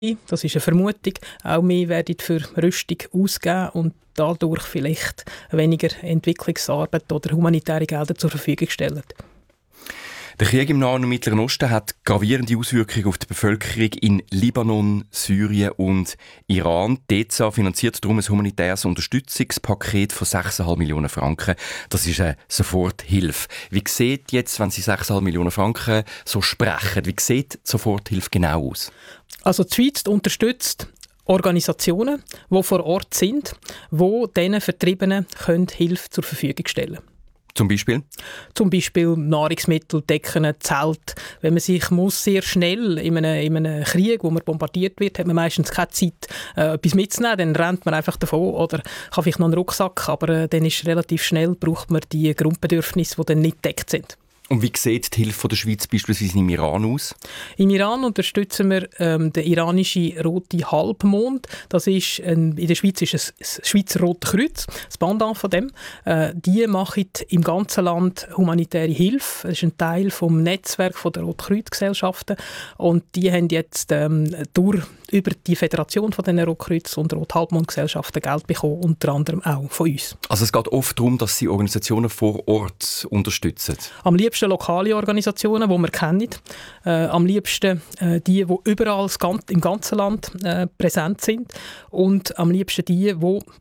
das ist eine Vermutung, auch mehr werden für Rüstung ausgeben und dadurch vielleicht weniger Entwicklungsarbeit oder humanitäre Gelder zur Verfügung stellen. Der Krieg im Nahen und Mittleren Osten hat gravierende Auswirkungen auf die Bevölkerung in Libanon, Syrien und Iran. Die DEZA finanziert darum ein humanitäres Unterstützungspaket von 6,5 Millionen Franken. Das ist eine Soforthilfe. Wie sieht jetzt, wenn Sie 6,5 Millionen Franken so sprechen, wie sieht die Soforthilfe genau aus? Also die Schweiz unterstützt Organisationen, die vor Ort sind, die diesen Vertriebenen Hilfe zur Verfügung stellen können. Zum Beispiel? Zum Beispiel Nahrungsmittel, Decken, Zelt. Wenn man sich sehr schnell in einem Krieg, wo man bombardiert wird, hat man meistens keine Zeit, etwas mitzunehmen. Dann rennt man einfach davon oder kann vielleicht noch einen Rucksack, aber dann ist relativ schnell, braucht man die Grundbedürfnisse, die dann nicht gedeckt sind. Und wie sieht die Hilfe der Schweiz beispielsweise im Iran aus? Im Iran unterstützen wir den iranischen Roten Halbmond. Das ist in der Schweiz ist es das Schweizer Rote Kreuz, das Pendant von dem. Die machen im ganzen Land humanitäre Hilfe. Das ist ein Teil vom Netzwerk der Rotkreuz-Gesellschaften. Und die haben jetzt über die Föderation von den Rotkreuz- und Rot-Halbmond-Gesellschaften Geld bekommen, unter anderem auch von uns. Also es geht oft darum, dass Sie Organisationen vor Ort unterstützen? Am liebsten lokale Organisationen, die wir kennen. Am liebsten die überall im ganzen Land präsent sind. Und am liebsten die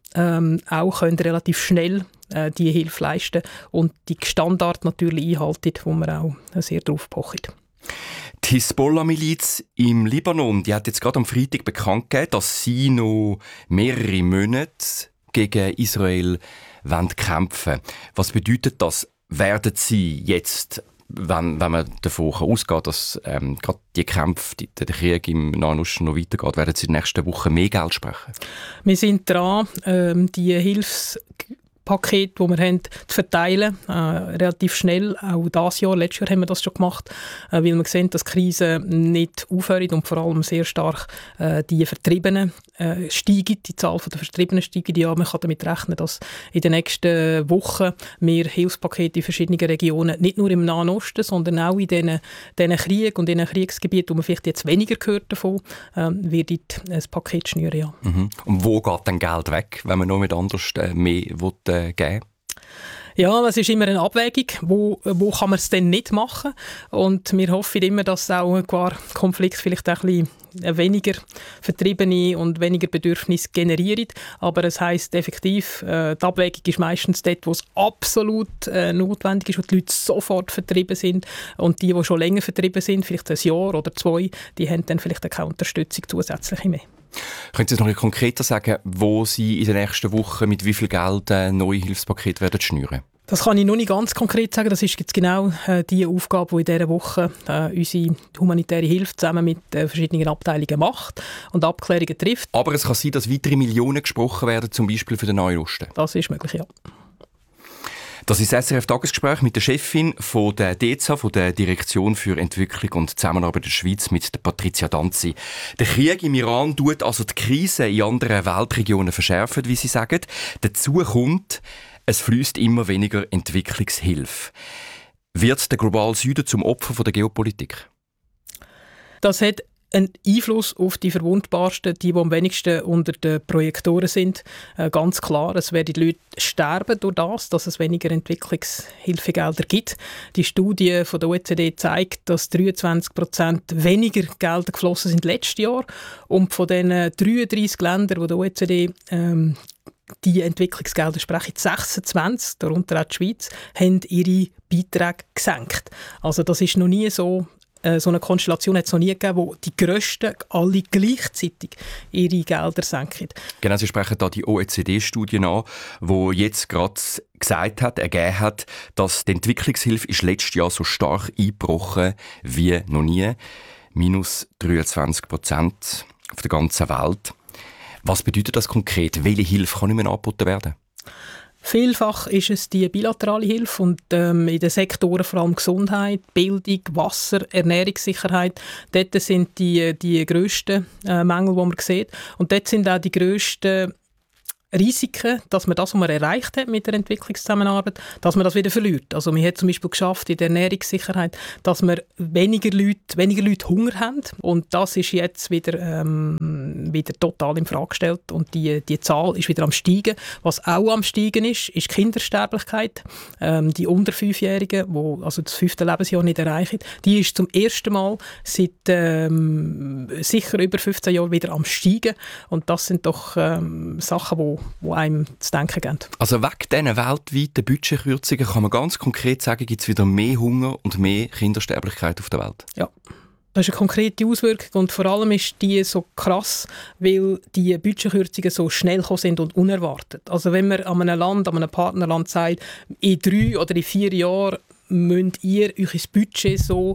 auch relativ schnell die Hilfe leisten und die Standard natürlich einhalten, wo wir auch sehr drauf pochen. Die Hisbollah-Miliz im Libanon, die hat jetzt gerade am Freitag bekannt gegeben, dass sie noch mehrere Monate gegen Israel kämpfen wollen. Was bedeutet das? Werden sie jetzt, wenn man davon ausgehen kann, dass gerade die Kämpfe, der Krieg im Nahen Osten noch weitergeht, werden sie in den nächsten Wochen mehr Geld sprechen? Wir sind dran, die Hilfspakete, die wir haben, zu verteilen, relativ schnell. Auch dieses Jahr, letztes Jahr haben wir das schon gemacht, weil wir sehen, dass die Krise nicht aufhört und vor allem sehr stark die Vertriebenen steigen, die Zahl der Vertriebenen steigt. Ja, man kann damit rechnen, dass in den nächsten Wochen mehr Hilfspakete in verschiedenen Regionen, nicht nur im Nahen Osten, sondern auch in diesen Kriegen und in den Kriegsgebieten, wo man vielleicht jetzt weniger gehört davon, wird ein Paket schnüren. Ja. Mhm. Und wo geht dann Geld weg, wenn man noch mit anders mehr geben? Ja, es ist immer eine Abwägung, wo kann man es denn nicht machen. Und wir hoffen immer, dass auch ein Konflikt vielleicht ein bisschen weniger Vertriebene und weniger Bedürfnisse generiert. Aber es heisst effektiv, die Abwägung ist meistens dort, wo es absolut notwendig ist, wo die Leute sofort vertrieben sind. Und die schon länger vertrieben sind, vielleicht ein Jahr oder 2, die haben dann vielleicht auch keine Unterstützung zusätzliche mehr. Können Sie es noch konkreter sagen, wo Sie in den nächsten Wochen mit wie viel Geld neue Hilfspakete werden schnüren? Das kann ich noch nicht ganz konkret sagen. Das ist jetzt genau die Aufgabe, die in dieser Woche unsere humanitäre Hilfe zusammen mit verschiedenen Abteilungen macht und Abklärungen trifft. Aber es kann sein, dass weitere Millionen gesprochen werden, zum Beispiel für den Nahen Osten. Das ist möglich, ja. Das ist das SRF-Tagesgespräch mit der Chefin von der DEZA, von der Direktion für Entwicklung und Zusammenarbeit der Schweiz, mit der Patricia Danzi. Der Krieg im Iran tut also die Krise in anderen Weltregionen verschärfen, wie Sie sagen. Dazu kommt, es fließt immer weniger Entwicklungshilfe. Wird der globale Süden zum Opfer von der Geopolitik? Das hat einen Einfluss auf die Verwundbarsten, die am wenigsten unter den Projektoren sind. Ganz klar, es werden die Leute sterben durch das, dass es weniger Entwicklungshilfegelder gibt. Die Studie von der OECD zeigt, dass 23% weniger Gelder geflossen sind letztes Jahr. Und von den 33 Ländern, die der OECD die Entwicklungsgelder sprechen, 26, darunter auch die Schweiz, haben ihre Beiträge gesenkt. Also das ist noch nie so eine Konstellation hat es noch nie gegeben, wo die Grössten alle gleichzeitig ihre Gelder senken. Genau, Sie sprechen da die OECD-Studie an, die jetzt gerade ergeben hat, dass die Entwicklungshilfe ist letztes Jahr so stark eingebrochen wie noch nie. Minus 23% auf der ganzen Welt. Was bedeutet das konkret? Welche Hilfe kann nicht mehr angeboten werden? Vielfach ist es die bilaterale Hilfe und in den Sektoren vor allem Gesundheit, Bildung, Wasser, Ernährungssicherheit. Dort sind die grössten Mängel, die man sieht. Und dort sind auch die grössten Risiken, dass man das, was man erreicht hat mit der Entwicklungszusammenarbeit, dass man das wieder verliert. Also man hat zum Beispiel geschafft in der Ernährungssicherheit, dass wir weniger Leute Hunger haben, und das ist jetzt wieder total in Frage gestellt, und die Zahl ist wieder am steigen. Was auch am steigen ist die Kindersterblichkeit. Die unter 5-Jährigen, die also das 5. Lebensjahr nicht erreichen, die ist zum ersten Mal seit sicher über 15 Jahren wieder am steigen, und das sind doch Sachen, die einem zu denken geben. Also wegen diesen weltweiten Budgetkürzungen kann man ganz konkret sagen, gibt es wieder mehr Hunger und mehr Kindersterblichkeit auf der Welt? Ja. Das ist eine konkrete Auswirkung, und vor allem ist die so krass, weil die Budgetkürzungen so schnell gekommen sind und unerwartet. Also wenn man an einem Partnerland sagt, in 3 oder in 4 Jahren müsst ihr euch das Budget so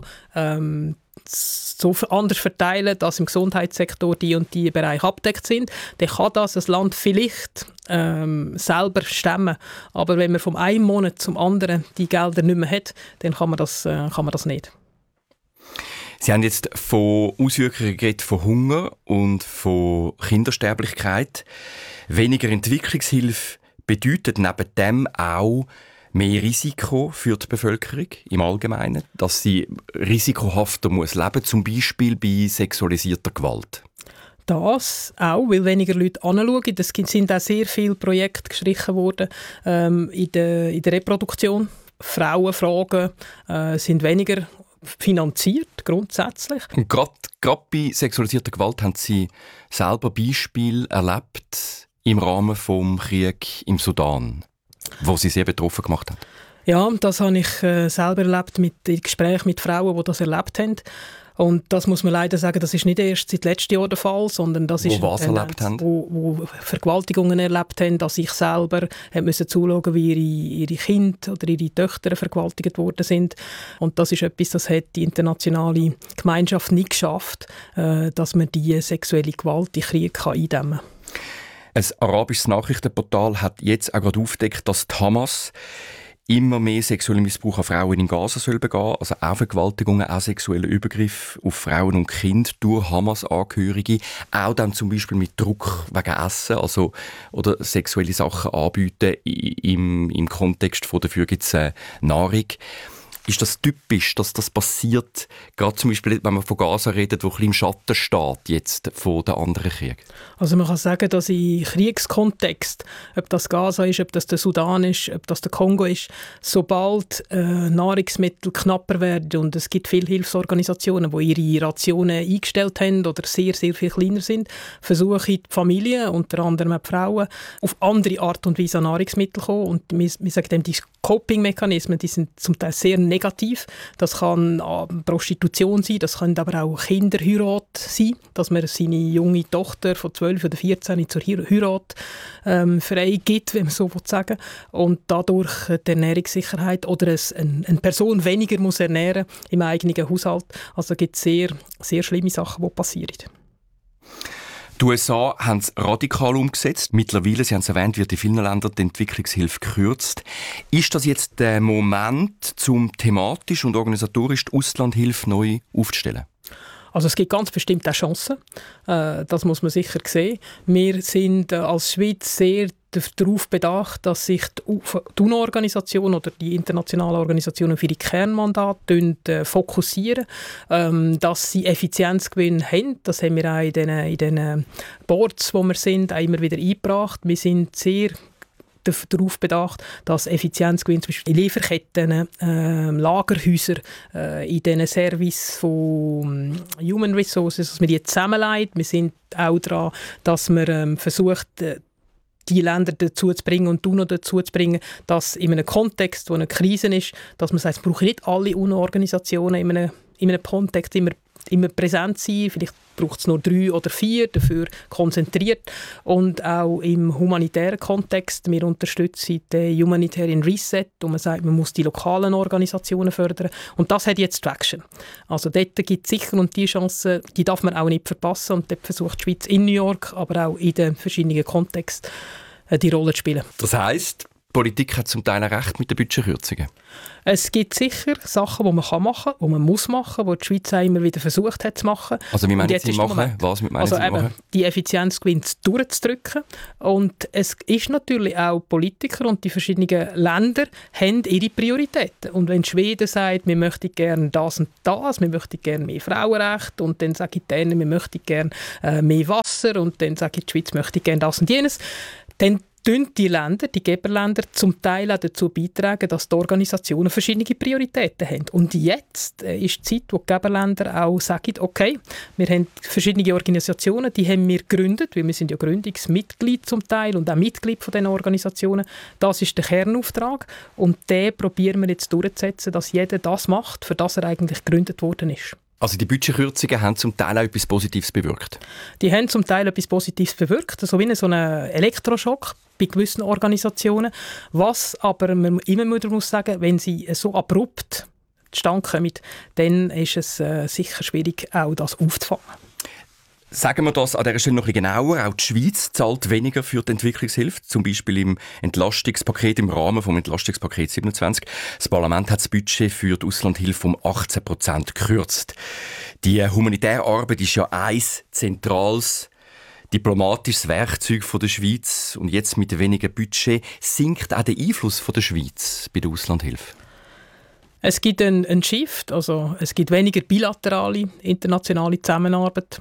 anders verteilen, dass im Gesundheitssektor die und die Bereiche abgedeckt sind, dann kann das Land vielleicht selber stemmen. Aber wenn man von einem Monat zum anderen die Gelder nicht mehr hat, dann kann man das nicht. Sie haben jetzt von Auswirkungen geredet, von Hunger und von Kindersterblichkeit. Weniger Entwicklungshilfe bedeutet neben dem auch mehr Risiko für die Bevölkerung im Allgemeinen, dass sie risikohafter muss leben, zum Beispiel bei sexualisierter Gewalt. Das auch, weil weniger Leute anschauen. Es sind auch sehr viele Projekte gestrichen worden in der Reproduktion. Frauenfragen sind weniger finanziert, grundsätzlich. Und gerade bei sexualisierter Gewalt haben Sie selber Beispiele erlebt im Rahmen des Krieges im Sudan, wo Sie sehr betroffen gemacht haben? Ja, das habe ich selber erlebt in Gesprächen mit Frauen, die das erlebt haben. Und das muss man leider sagen, das ist nicht erst seit letztem Jahr der Fall, sondern das ist wo Vergewaltigungen erlebt haben, dass ich selber musste zuschauen, wie ihre Kinder oder ihre Töchter vergewaltigt worden sind. Und das ist etwas, das hat die internationale Gemeinschaft nicht geschafft, dass man die sexuelle Gewalt, die Krieg eindämmen kann. Ein arabisches Nachrichtenportal hat jetzt auch gerade aufgedeckt, dass die Hamas immer mehr sexuellen Missbrauch an Frauen in Gaza soll begehen, also auch Vergewaltigungen, auch sexuelle Übergriffe auf Frauen und Kinder durch Hamas-Angehörige, auch dann zum Beispiel mit Druck wegen Essen, also oder sexuelle Sachen anbieten im Kontext von dafür gibt es Nahrung. Ist das typisch, dass das passiert, gerade zum Beispiel, wenn man von Gaza redet, wo ein bisschen im Schatten steht jetzt von den anderen Kriegen? Also man kann sagen, dass im Kriegskontext, ob das Gaza ist, ob das der Sudan ist, ob das der Kongo ist, sobald Nahrungsmittel knapper werden und es gibt viele Hilfsorganisationen, die ihre Rationen eingestellt haben oder sehr, sehr viel kleiner sind, versuchen die Familien, unter anderem die Frauen, auf andere Art und Weise an Nahrungsmittel zu kommen. Und wir sagen dem, die Coping-Mechanismen, die sind zum Teil sehr negativ. Das kann Prostitution sein, das können aber auch Kinderheirat sein, dass man seine junge Tochter von 12 oder 14 zur Heirat freigibt, wenn man so sagen will. Und dadurch die Ernährungssicherheit oder eine Person weniger muss ernähren im eigenen Haushalt. Also gibt es sehr, sehr schlimme Sachen, die passieren. Die USA haben es radikal umgesetzt. Mittlerweile, Sie haben es erwähnt, wird in vielen Ländern die Entwicklungshilfe gekürzt. Ist das jetzt der Moment, um thematisch und organisatorisch die Auslandhilfe neu aufzustellen? Also es gibt ganz bestimmt auch Chancen. Das muss man sicher sehen. Wir sind als Schweiz sehr darauf bedacht, dass sich die UNO-Organisation oder die internationalen Organisationen auf ihre Kernmandate fokussieren, dass sie Effizienzgewinn haben. Das haben wir auch in den Boards, wo wir sind, auch immer wieder eingebracht. Wir sind sehr darauf bedacht, dass Effizienzgewinn zum Beispiel in Lieferketten, Lagerhäuser, in diesen Service von Human Resources, dass wir die zusammenlegen. Wir sind auch daran, dass man versucht, die Länder dazu zu bringen und die UNO dazu zu bringen, dass in einem Kontext, wo eine Krise ist, dass man sagt, es brauchen nicht alle UNO-Organisationen in einem Kontext immer präsent sein. Vielleicht braucht es nur 3 oder 4, dafür konzentriert. Und auch im humanitären Kontext, wir unterstützen den Humanitarian Reset, wo man sagt, man muss die lokalen Organisationen fördern. Und das hat jetzt Traction. Also dort gibt es sicher, und die Chance, die darf man auch nicht verpassen. Und dort versucht die Schweiz in New York, aber auch in den verschiedenen Kontexten die Rolle zu spielen. Das heisst, Politik hat zum Teil auch recht mit den Budgetkürzungen. Es gibt sicher Sachen, die man machen kann, die man muss machen, die die Schweiz auch immer wieder versucht hat zu machen. Also wie meinen Sie machen? Was meinen Sie machen? Die Effizienzgewinne durchzudrücken. Und es ist natürlich auch Politiker und die verschiedenen Länder haben ihre Prioritäten. Und wenn Schweden sagt, wir möchten gerne das und das, wir möchten gerne mehr Frauenrechte und dann sage ich denen, wir möchten gerne mehr Wasser und dann sage ich, die Schweiz möchte gerne das und jenes, dann die Länder, die Geberländer, zum Teil auch dazu beitragen, dass die Organisationen verschiedene Prioritäten haben. Und jetzt ist die Zeit, wo die Geberländer auch sagen, okay, wir haben verschiedene Organisationen, die haben wir gegründet, weil wir sind ja Gründungsmitglied zum Teil und auch Mitglied von diesen Organisationen. Das ist der Kernauftrag und den probieren wir jetzt durchzusetzen, dass jeder das macht, für das er eigentlich gegründet worden ist. Also die Budgetkürzungen haben zum Teil auch etwas Positives bewirkt? Die haben zum Teil etwas Positives bewirkt, so wie so ein Elektroschock bei gewissen Organisationen. Was aber man immer wieder muss sagen, wenn sie so abrupt zustande kommen, dann ist es sicher schwierig, auch das aufzufangen. Sagen wir das an dieser Stelle noch ein bisschen genauer. Auch die Schweiz zahlt weniger für die Entwicklungshilfe, zum Beispiel im Entlastungspaket, im Rahmen des Entlastungspaket 27. Das Parlament hat das Budget für die Auslandhilfe um 18% gekürzt. Die humanitäre Arbeit ist ja ein zentrales diplomatisches Werkzeug der Schweiz. Und jetzt mit weniger Budget sinkt auch der Einfluss der Schweiz bei der Auslandhilfe. Es gibt einen Shift, also es gibt weniger bilaterale internationale Zusammenarbeit,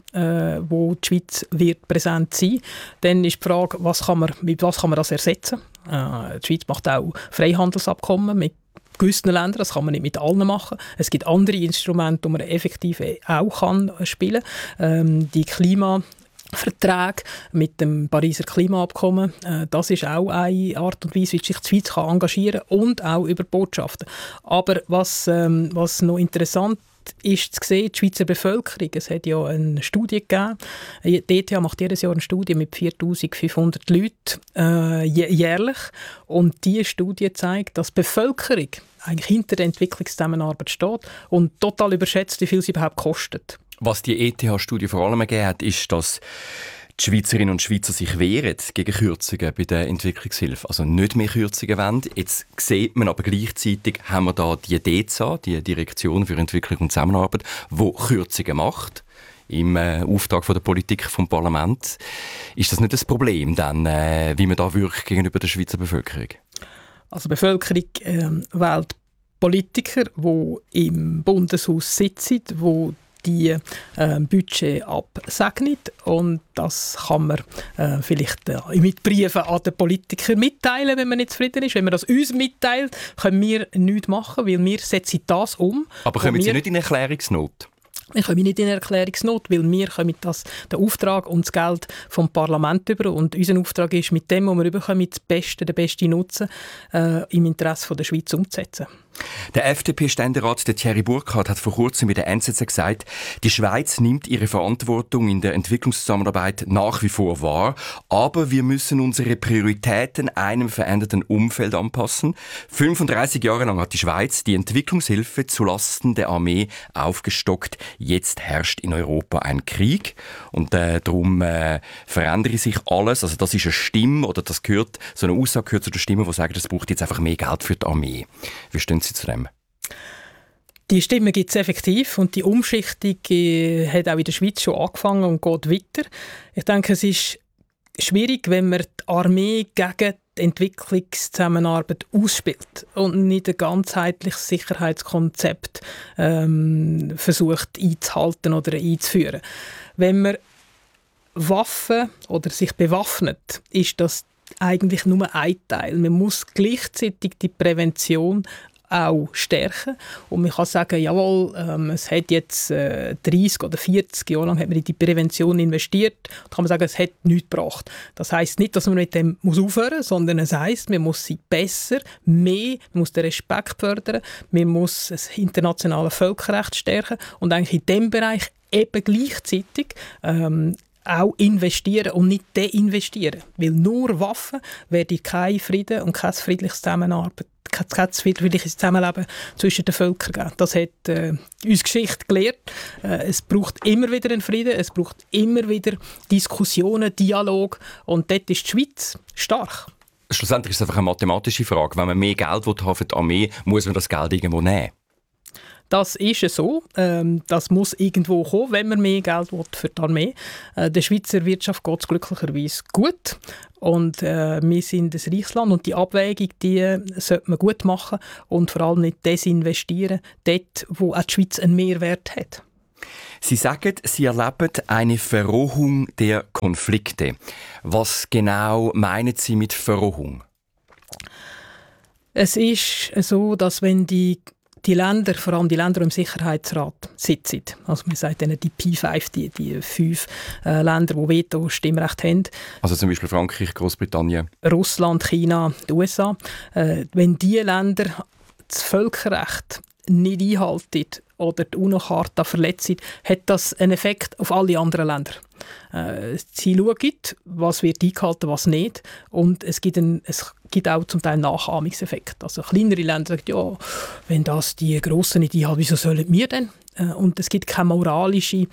wo die Schweiz wird präsent sein. Dann ist die Frage, mit was kann man das ersetzen? Die Schweiz macht auch Freihandelsabkommen mit gewissen Ländern, das kann man nicht mit allen machen. Es gibt andere Instrumente, die man effektiv auch spielen kann. Die Klimaverträge mit dem Pariser Klimaabkommen, das ist auch eine Art und Weise, wie sich die Schweiz engagieren kann und auch über Botschaften. Aber was noch interessant ist zu sehen, die Schweizer Bevölkerung, es hat ja eine Studie gegeben, die ETH macht jedes Jahr eine Studie mit 4'500 Leuten jährlich und diese Studie zeigt, dass die Bevölkerung eigentlich hinter der Entwicklungszusammenarbeit steht und total überschätzt, wie viel sie überhaupt kostet. Was die ETH-Studie vor allem gegeben hat, ist, dass die Schweizerinnen und Schweizer sich wehren gegen Kürzungen bei der Entwicklungshilfe. Also nicht mehr Kürzungen wollen. Jetzt sieht man aber gleichzeitig, haben wir da die DEZA, die Direktion für Entwicklung und Zusammenarbeit, die Kürzungen macht im Auftrag von der Politik vom Parlament. Ist das nicht das Problem, dann, wie man da wirkt gegenüber der Schweizer Bevölkerung? Also die Bevölkerung wählt Politiker, die im Bundeshaus sitzen, die die Budget absegnen. Und das kann man vielleicht mit Briefen an den Politiker mitteilen, wenn man nicht zufrieden ist. Wenn man das uns mitteilt, können wir nichts machen, weil wir setzen das um. Aber kommen Sie nicht in Erklärungsnot? Wir kommen nicht in Erklärungsnot, weil wir können den Auftrag und das Geld vom Parlament über. Und unser Auftrag ist, mit dem, was wir überkommen, den besten Nutzen im Interesse der Schweiz umzusetzen. Der FDP-Ständerat Thierry Burkhardt hat vor kurzem mit der NZZ gesagt, die Schweiz nimmt ihre Verantwortung in der Entwicklungszusammenarbeit nach wie vor wahr, aber wir müssen unsere Prioritäten einem veränderten Umfeld anpassen. 35 Jahre lang hat die Schweiz die Entwicklungshilfe zulasten der Armee aufgestockt. Jetzt herrscht in Europa ein Krieg und darum verändere sich alles. Also das ist eine Stimme oder so eine Aussage gehört zu der Stimme, die sagt, es braucht jetzt einfach mehr Geld für die Armee. Wie stehen Sie zu dem? Die Stimme gibt es effektiv und die Umschichtung hat auch in der Schweiz schon angefangen und geht weiter. Ich denke, es ist schwierig, wenn man die Armee gegen die Entwicklungszusammenarbeit ausspielt und nicht ein ganzheitliches Sicherheitskonzept versucht einzuhalten oder einzuführen. Wenn man Waffen oder sich bewaffnet, ist das eigentlich nur ein Teil. Man muss gleichzeitig die Prävention auch stärken. Und man kann sagen, jawohl, es hat jetzt 30 oder 40 Jahre lang hat man in die Prävention investiert. Da kann man sagen, es hat nichts gebracht. Das heisst nicht, dass man mit dem aufhören muss, sondern es heisst, man muss sie besser, mehr, man muss den Respekt fördern, man muss das internationale Völkerrecht stärken und eigentlich in diesem Bereich eben gleichzeitig auch investieren und nicht deinvestieren. Weil nur Waffen werden kein Frieden und kein friedliches Zusammenleben zwischen den Völkern geben. Das hat uns Geschichte gelehrt. Es braucht immer wieder einen Frieden, es braucht immer wieder Diskussionen, Dialog und dort ist die Schweiz stark. schlussendlich ist es einfach eine mathematische Frage. Wenn man mehr Geld haben für die Armee, muss man das Geld irgendwo nehmen. Das ist so. Das muss irgendwo kommen, wenn man mehr Geld will für die Armee. Der Schweizer Wirtschaft geht es glücklicherweise gut. Und wir sind ein reiches Land. Und die Abwägung, die sollte man gut machen und vor allem nicht desinvestieren, dort, wo auch die Schweiz einen Mehrwert hat. Sie sagen, Sie erleben eine Verrohung der Konflikte. Was genau meinen Sie mit Verrohung? Es ist so, dass wenn die Länder, vor allem die Länder im Sicherheitsrat sitzen, also man sagt denen die P5, die 5 Länder, die Veto-Stimmrecht haben. Also zum Beispiel Frankreich, Großbritannien. Russland, China, die USA. Wenn diese Länder das Völkerrecht nicht einhalten oder die UNO-Charta verletzen, hat das einen Effekt auf alle anderen Länder. Sie schauen, was wird eingehalten, was nicht. Und es gibt auch zum Teil Nachahmungseffekt. Also kleinere Länder sagen, ja, wenn das die Grossen nicht einhalten, wieso sollen wir denn? Und es gibt keine moralische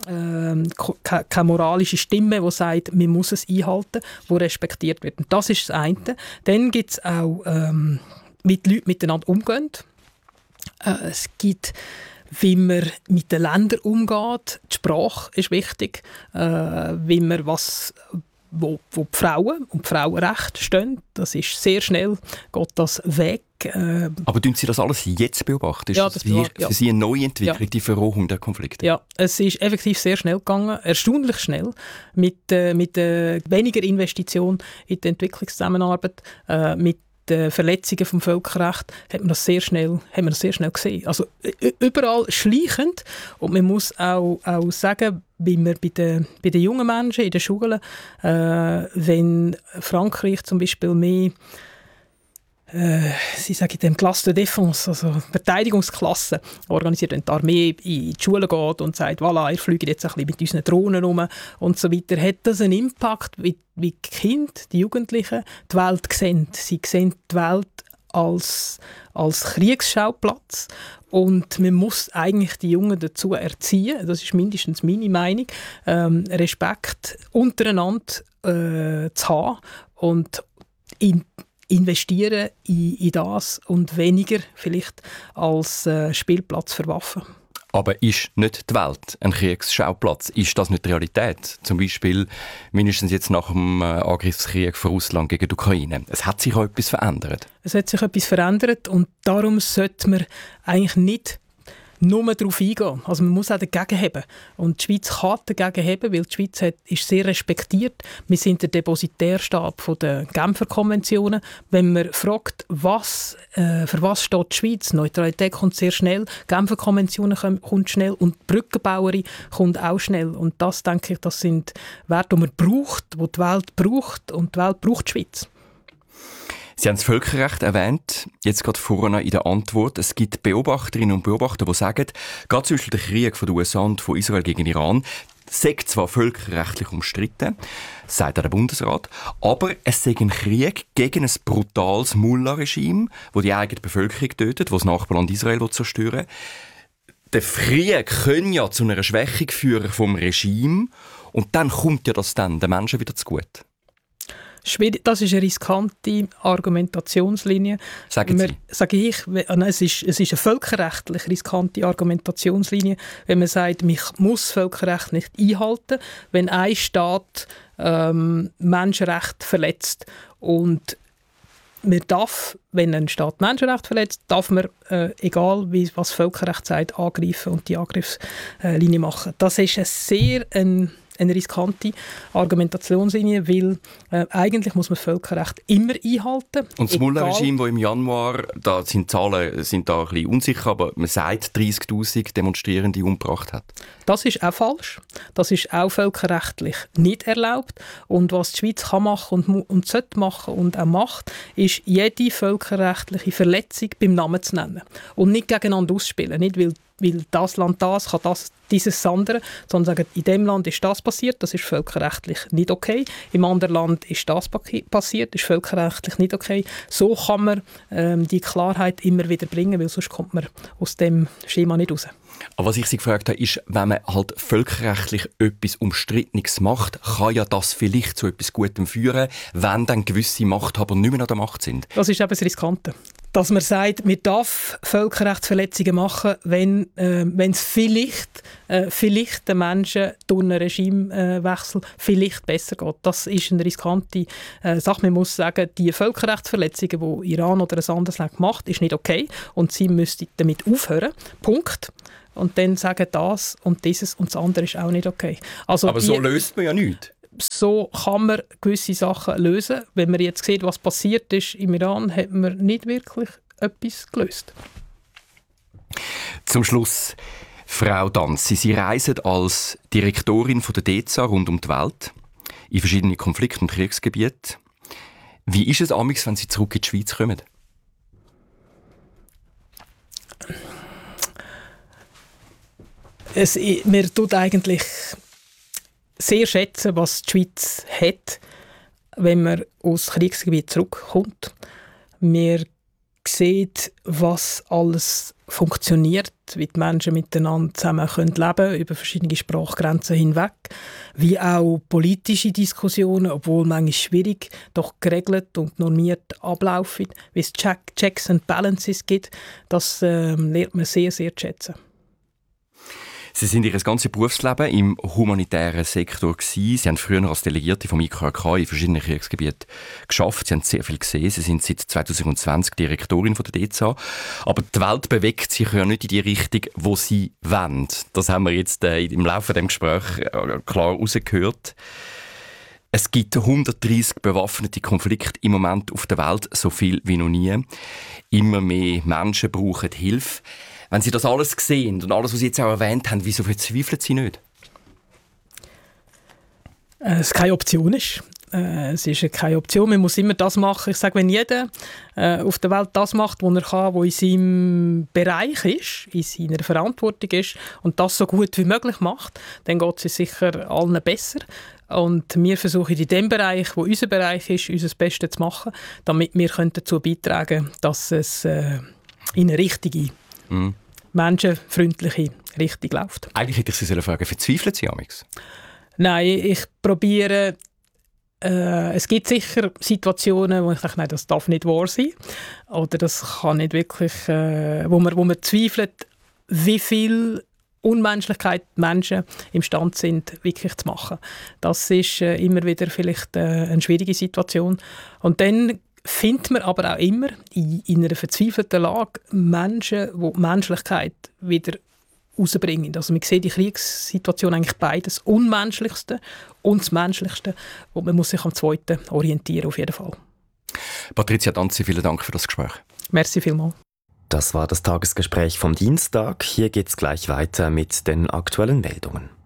Stimme, die sagt, man muss es einhalten, die respektiert wird. Und das ist das eine. Dann gibt es auch, wie die Leute miteinander umgehen. Es gibt, wie man mit den Ländern umgeht. Die Sprache ist wichtig. Wie man wo die Frauen und die Frauenrechte stehen. Das ist sehr schnell, geht das weg. Aber tun Sie das alles jetzt beobachten? Ist ja, das für Sie eine neue Entwicklung, die Verrohung der Konflikte? Ja, es ist effektiv sehr schnell gegangen, erstaunlich schnell, mit weniger Investition in die Entwicklungszusammenarbeit, mit Verletzungen vom Völkerrecht haben wir das sehr schnell gesehen. Also überall schleichend. Und man muss auch sagen, wie wir bei den jungen Menschen in den Schulen, wenn Frankreich zum Beispiel mehr sie sagen dem Classe de Défense, also Verteidigungsklassen organisiert, wenn die Armee in die Schule geht und sagt, voilà, ihr fliegt jetzt ein bisschen mit unseren Drohnen rum und so weiter, hat das einen Impact, wie die Kinder, die Jugendlichen die Welt sehen. Sie sehen die Welt als Kriegsschauplatz und man muss eigentlich die Jungen dazu erziehen, das ist mindestens meine Meinung, Respekt untereinander zu haben und investieren in das und weniger vielleicht als Spielplatz für Waffen. Aber ist nicht die Welt ein Kriegsschauplatz? Ist das nicht die Realität? Zum Beispiel mindestens jetzt nach dem Angriffskrieg von Russland gegen die Ukraine. Es hat sich auch etwas verändert. Es hat sich etwas verändert und darum sollte man eigentlich nicht nur darauf eingehen. Also man muss auch dagegen heben. Und die Schweiz kann dagegen heben, weil die Schweiz ist sehr respektiert. Wir sind der Depositärstab der Genfer Konventionen. Wenn man fragt, für was steht die Schweiz, Neutralität kommt sehr schnell, Genfer Konventionen kommt schnell und Brückenbauerin kommt auch schnell. Und das, denke ich, das sind Werte, die man braucht, die die Welt braucht und die Welt braucht die Schweiz. Sie haben das Völkerrecht erwähnt, jetzt gerade vorne in der Antwort. Es gibt Beobachterinnen und Beobachter, die sagen, gerade zum Beispiel der Krieg von den USA und von Israel gegen Iran, sei zwar völkerrechtlich umstritten, sagt auch der Bundesrat, aber es sei ein Krieg gegen ein brutales Mullah-Regime, das die eigene Bevölkerung tötet, das das Nachbarland Israel zerstören will. Der Krieg kann ja zu einer Schwächung führen vom Regime und dann kommt ja das dann den Menschen wieder zugute. Das ist eine riskante Argumentationslinie. Sagen Sie? Sage ich, es ist eine völkerrechtlich riskante Argumentationslinie, wenn man sagt, man muss Völkerrecht nicht einhalten, wenn ein Staat Menschenrechte verletzt. Und man darf, wenn ein Staat Menschenrechte verletzt, darf man, egal was Völkerrecht sagt, angreifen und die Angriffslinie machen. Das ist eine riskante Argumentationslinie, weil eigentlich muss man Völkerrecht immer einhalten. Und das Mullah-Regime, das im Januar, da sind Zahlen sind da ein bisschen unsicher, aber man sagt, 30'000 Demonstrierende umgebracht hat. Das ist auch falsch. Das ist auch völkerrechtlich nicht erlaubt. Und was die Schweiz kann machen und sollte machen und auch macht, ist, jede völkerrechtliche Verletzung beim Namen zu nennen. Und nicht gegeneinander ausspielen. Nicht, weil weil das Land das kann dieses andere, sondern sagen, in dem Land ist das passiert, das ist völkerrechtlich nicht okay. Im anderen Land ist das passiert, ist völkerrechtlich nicht okay. So kann man die Klarheit immer wieder bringen, weil sonst kommt man aus dem Schema nicht raus. Aber was ich Sie gefragt habe, ist, wenn man halt völkerrechtlich etwas Umstrittenes macht, kann ja das vielleicht zu etwas Gutem führen, wenn dann gewisse Machthaber nicht mehr an der Macht sind. Das ist eben das Riskante. Dass man sagt, man darf Völkerrechtsverletzungen machen, wenn es vielleicht den Menschen durch einen Regimewechsel vielleicht besser geht. Das ist eine riskante Sache. Man muss sagen, die Völkerrechtsverletzungen, die Iran oder ein anderes Land macht, ist nicht okay und sie müssten damit aufhören. Punkt. Und dann sagen das und dieses und das andere ist auch nicht okay. Also aber so löst man ja nichts. So kann man gewisse Sachen lösen. Wenn man jetzt sieht, was passiert ist im Iran, hat man nicht wirklich etwas gelöst. Zum Schluss, Frau Danzi, Sie reisen als Direktorin von der DEZA rund um die Welt in verschiedene Konflikt- und Kriegsgebiete. Wie ist es amigs, wenn Sie zurück in die Schweiz kommen? Mir tut eigentlich sehr schätzen, was die Schweiz hat, wenn man aus Kriegsgebiet zurückkommt. Wir sehen, was alles funktioniert, wie die Menschen miteinander zusammen leben können, über verschiedene Sprachgrenzen hinweg, wie auch politische Diskussionen, obwohl manchmal schwierig, doch geregelt und normiert ablaufen, wie es Checks and Balances gibt, das lernt man sehr, sehr zu schätzen. Sie sind Ihr ganzes Berufsleben im humanitären Sektor gewesen. Sie haben früher als Delegierte vom IKK in verschiedenen Kriegsgebieten geschafft. Sie haben sehr viel gesehen. Sie sind seit 2020 Direktorin von der DEZA. Aber die Welt bewegt sich ja nicht in die Richtung, wo Sie wollen. Das haben wir jetzt im Laufe des Gesprächs klar herausgehört. Es gibt 130 bewaffnete Konflikte im Moment auf der Welt, so viel wie noch nie. Immer mehr Menschen brauchen Hilfe. Wenn Sie das alles sehen und alles, was Sie jetzt auch erwähnt haben, wieso verzweifeln Sie nicht? Es keine Option ist. Es ist keine Option. Man muss immer das machen. Ich sage, wenn jeder auf der Welt das macht, was er kann, was in seinem Bereich ist, in seiner Verantwortung ist und das so gut wie möglich macht, dann geht es sicher allen besser. Und wir versuchen in dem Bereich, wo unser Bereich ist, unser Bestes zu machen, damit wir dazu beitragen können, dass es in eine richtige, menschenfreundliche Richtung läuft. Eigentlich hätte ich Sie fragen, verzweifeln Sie amigs? Nein, ich probiere. Es gibt sicher Situationen, wo ich denke, nein, das darf nicht wahr sein. Oder das kann nicht wirklich, wo man zweifelt, wie viel Unmenschlichkeit die Menschen imstande sind, wirklich zu machen. Das ist immer wieder vielleicht eine schwierige Situation. Und dann findet man aber auch immer in einer verzweifelten Lage Menschen, die die Menschlichkeit wieder rausbringen. Also man sieht in Kriegssituationen eigentlich beides, das Unmenschlichste und das Menschlichste. Und man muss sich am Zweiten orientieren, auf jeden Fall. Patricia Danzi, vielen Dank für das Gespräch. Merci vielmals. Das war das Tagesgespräch vom Dienstag. Hier geht's gleich weiter mit den aktuellen Meldungen.